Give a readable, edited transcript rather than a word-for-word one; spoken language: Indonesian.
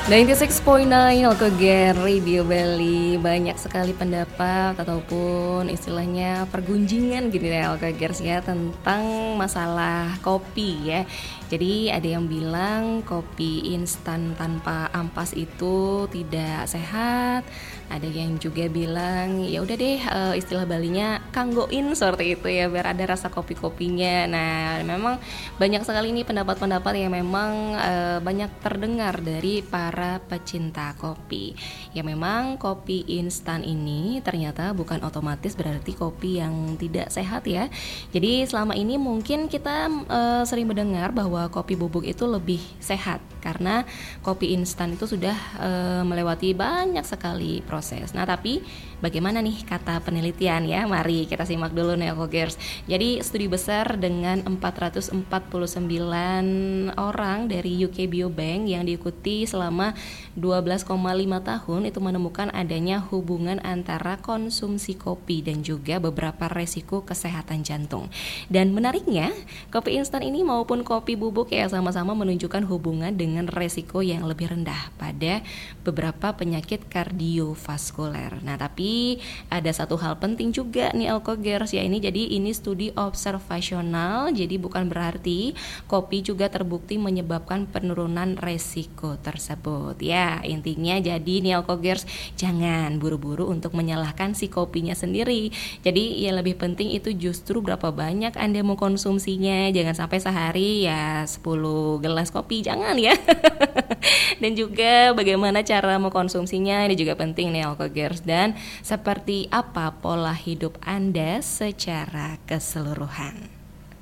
96.9 Alkoger Radio Bali. Banyak sekali pendapat ataupun istilahnya pergunjingan gitu ya Alkogers ya tentang masalah kopi ya. Jadi ada yang bilang kopi instan tanpa ampas itu tidak sehat. Ada yang juga bilang ya udah deh istilah Balinya kanggoin seperti itu ya biar ada rasa kopi-kopinya. Nah, memang banyak sekali nih pendapat-pendapat yang memang banyak terdengar dari para pecinta kopi. Ya memang kopi instan ini ternyata bukan otomatis berarti kopi yang tidak sehat ya. Jadi selama ini mungkin kita sering mendengar bahwa kopi bubuk itu lebih sehat karena kopi instan itu sudah melewati banyak sekali proses. Nah, tapi bagaimana nih kata penelitian ya? Mari kita simak dulu nih Alkogers. Jadi studi besar dengan 449 orang dari UK Biobank yang diikuti selama 12,5 tahun itu menemukan adanya hubungan antara konsumsi kopi dan juga beberapa resiko kesehatan jantung. Dan menariknya, kopi instan ini maupun kopi bubuk ya sama-sama menunjukkan hubungan dengan resiko yang lebih rendah pada beberapa penyakit kardiovaskuler. Nah, tapi ada satu hal penting juga nih Alkogers ya ini studi observasional, jadi bukan berarti kopi juga terbukti menyebabkan penurunan resiko tersebut. Ya, intinya jadi nih Alkogers jangan buru-buru untuk menyalahkan si kopinya sendiri. Jadi yang lebih penting itu justru berapa banyak Anda mau konsumsinya. Jangan sampai sehari ya 10 gelas kopi, jangan ya. Dan juga bagaimana cara mengkonsumsinya ini juga penting nih Alkogers, dan seperti apa pola hidup Anda secara keseluruhan.